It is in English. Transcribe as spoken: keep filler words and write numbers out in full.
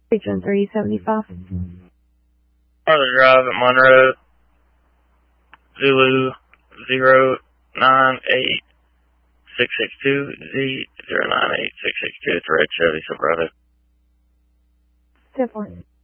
Region three seventy-five. Northern Drive at Monroe. Zulu zero nine eight six six two Z zero nine eight six six two. It's a red Chevy Silverado. ten four.